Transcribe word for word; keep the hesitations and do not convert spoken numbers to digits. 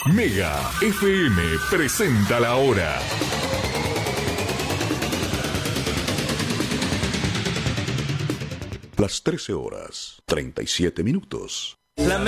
Mega F M presenta la hora. Las trece horas, treinta y siete minutos. La